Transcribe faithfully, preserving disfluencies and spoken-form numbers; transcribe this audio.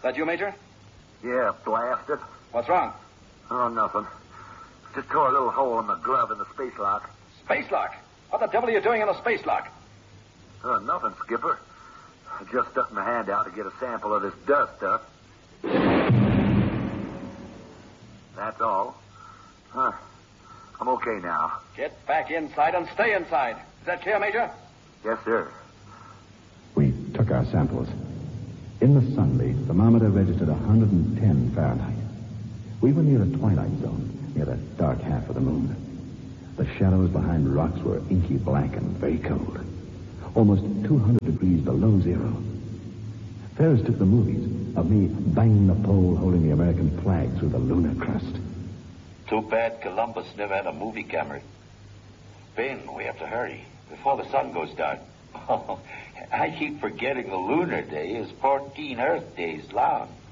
That you, Major? Yeah, blast it. What's wrong? Oh, nothing. Just tore a little hole in the glove in the space lock. Space lock? What the devil are you doing in a space lock? Oh, nothing, Skipper. I just stuck my hand out to get a sample of this dust stuff. That's all. Huh. I'm okay now. Get back inside and stay inside. Is that clear, Major? Yes, sir. We took our samples. In the sunbeam, thermometer registered one hundred ten Fahrenheit. We were near the twilight zone, near the dark half of the moon. The shadows behind rocks were inky black and very cold. Almost two hundred degrees below zero. Ferris took the movies of me banging the pole holding the American flag through the lunar crust. Too bad Columbus never had a movie camera. Ben, we have to hurry before the sun goes down. Oh, I keep forgetting the lunar day is fourteen Earth days long.